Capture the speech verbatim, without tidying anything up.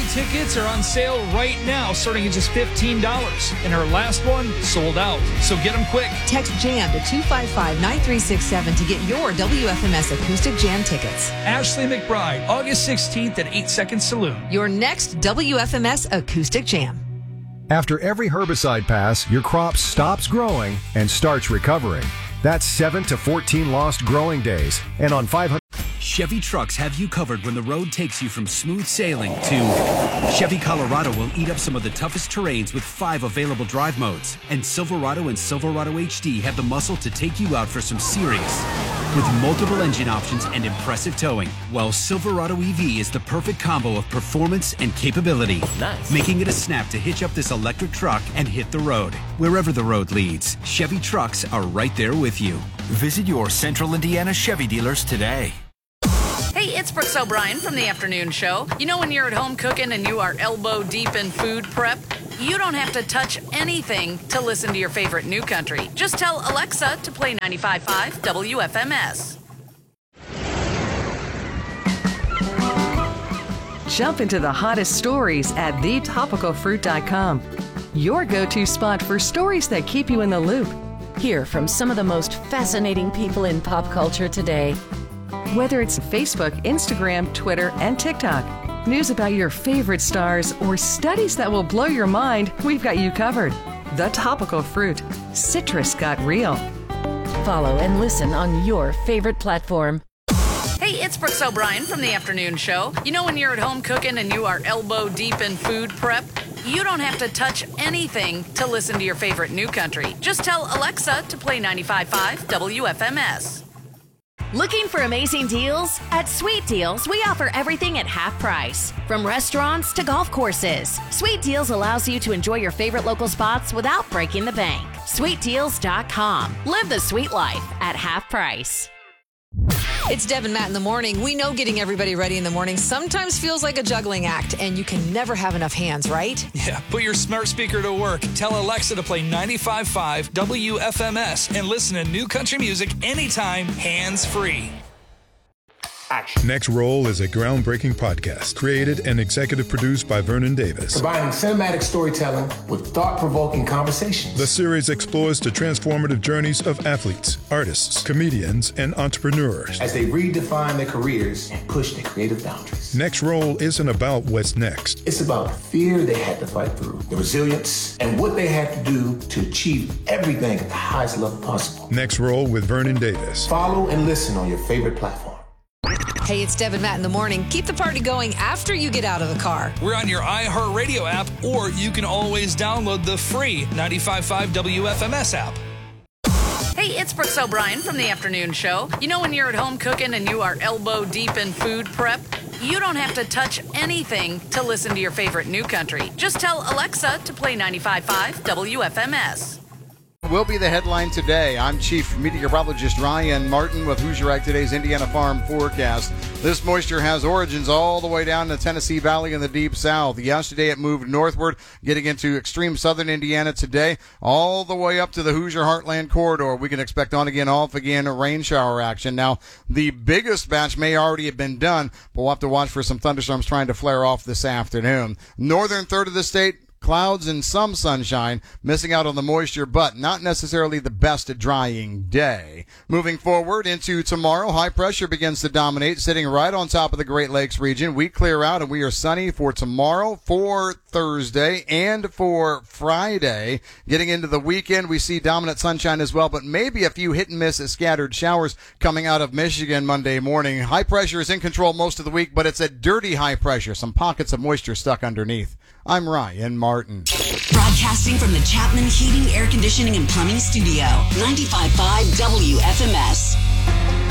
tickets are on sale right now, starting at just fifteen dollars. And our last one sold out. So get them quick. Text JAM to two five five, nine three six seven to get your W F M S Acoustic Jam tickets. Ashley McBride, August sixteenth at eight Second Saloon. Your next W F M S Acoustic Jam. After every herbicide pass, your crop stops growing and starts recovering. That's seven to fourteen lost growing days. And on five hundred... Chevy trucks have you covered when the road takes you from smooth sailing to Chevy Colorado will eat up some of the toughest terrains with five available drive modes. And Silverado and Silverado H D have the muscle to take you out for some serious. With multiple engine options and impressive towing, while Silverado E V is the perfect combo of performance and capability. Nice. Making it a snap to hitch up this electric truck and hit the road. Wherever the road leads, Chevy trucks are right there with you. Visit your Central Indiana Chevy dealers today. Hey, it's Brooks O'Brien from the afternoon show. You know when you're at home cooking and you are elbow deep in food prep? You don't have to touch anything to listen to your favorite new country. Just tell Alexa to play ninety-five point five W F M S. Jump into the hottest stories at the topical fruit dot com. Your go-to spot for stories that keep you in the loop. Hear from some of the most fascinating people in pop culture today. Whether it's Facebook, Instagram, Twitter, and TikTok, news about your favorite stars, or studies that will blow your mind, we've got you covered. The Topical Fruit. Citrus got real. Follow and listen on your favorite platform. Hey, it's Brooks O'Brien from the afternoon show. You know when you're at home cooking and you are elbow deep in food prep? You don't have to touch anything to listen to your favorite new country. Just tell Alexa to play ninety-five point five W F M S. Looking for amazing deals? At Sweet Deals, we offer everything at half price. From restaurants to golf courses, Sweet Deals allows you to enjoy your favorite local spots without breaking the bank. sweet deals dot com. Live the sweet life at half price. It's Deb and Matt in the morning. We know getting everybody ready in the morning sometimes feels like a juggling act, and you can never have enough hands, right? Yeah, put your smart speaker to work. Tell Alexa to play ninety-five point five W F M S and listen to new country music anytime, hands-free. Action. Next Roll is a groundbreaking podcast created and executive produced by Vernon Davis. Combining cinematic storytelling with thought-provoking conversations. The series explores the transformative journeys of athletes, artists, comedians, and entrepreneurs as they redefine their careers and push their creative boundaries. Next Roll isn't about what's next. It's about the fear they had to fight through, the resilience, and what they had to do to achieve everything at the highest level possible. Next Roll with Vernon Davis. Follow and listen on your favorite platform. Hey, it's Deb and Matt in the morning. Keep the party going after you get out of the car. We're on your iHeartRadio app, or you can always download the free ninety-five point five W F M S app. Hey, it's Brooks O'Brien from the afternoon show. You know when you're at home cooking and you are elbow deep in food prep? You don't have to touch anything to listen to your favorite new country. Just tell Alexa to play ninety-five point five W F M S. Will be the headline today. I'm Chief Meteorologist Ryan Martin with Hoosier Ag Today's Indiana Farm Forecast. This moisture has origins all the way down the Tennessee Valley in the Deep South. Yesterday it moved northward, getting into extreme southern Indiana today, all the way up to the Hoosier Heartland Corridor. We can expect on again, off again, rain shower action. Now, the biggest batch may already have been done, but we'll have to watch for some thunderstorms trying to flare off this afternoon. Northern third of the state, clouds and some sunshine, missing out on the moisture, but not necessarily the best drying day. Moving forward into tomorrow, high pressure begins to dominate, sitting right on top of the Great Lakes region. We clear out and we are sunny for tomorrow, for Thursday, and for Friday. Getting into the weekend, we see dominant sunshine as well, but maybe a few hit and miss scattered showers coming out of Michigan Monday morning. High pressure is in control most of the week, but it's a dirty high pressure. Some pockets of moisture stuck underneath. I'm Ryan Martin. Broadcasting from the Chapman Heating, Air Conditioning, and Plumbing Studio. ninety-five point five W F M S.